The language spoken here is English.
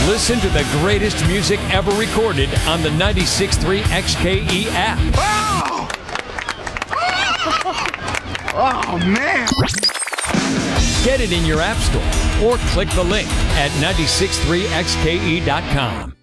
Listen to the greatest music ever recorded on the 96.3 XKE app. Oh! Oh, man. Get it in your app store or click the link at 963xke.com.